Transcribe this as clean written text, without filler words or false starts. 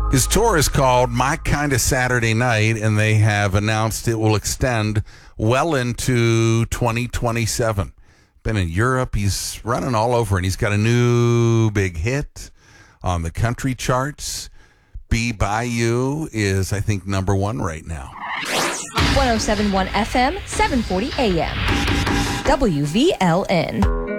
His tour is called My Kinda Saturday Night, and they have announced it will extend well into 2027. Been in Europe. He's running all over, and he's got a new big hit on the country charts. Be By You is, I think, number one right now. 107.1 FM, 740 AM. WVLN.